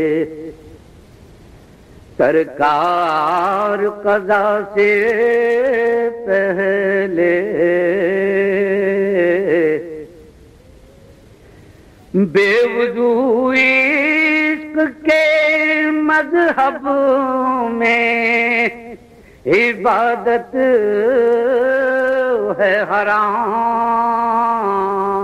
सरकार कज़ा से पहले बेवजू इश्क के मज़हब में इबादत है हराम।